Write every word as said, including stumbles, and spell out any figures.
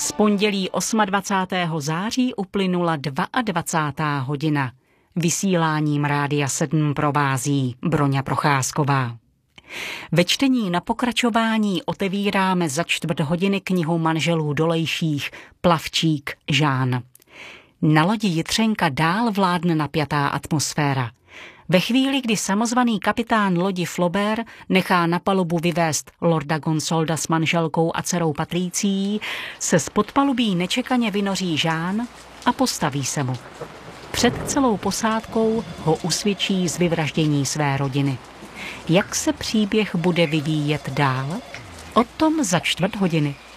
Z pondělí dvacátého osmého září uplynula dvacátá druhá hodina. Vysíláním Rádia sedm provází Broňa Procházková. Ve čtení na pokračování otevíráme za čtvrt hodiny knihu manželů Dolejších Plavčík Žán. Na lodi Jitřenka dál vládne napjatá atmosféra. Ve chvíli, kdy samozvaný kapitán lodi Flaubert nechá na palubu vyvést lorda Gonsolda s manželkou a dcerou Patricií, se z podpalubí nečekaně vynoří Žán a postaví se mu. Před celou posádkou ho usvědčí z vyvraždění své rodiny. Jak se příběh bude vyvíjet dál? O tom za čtvrt hodiny.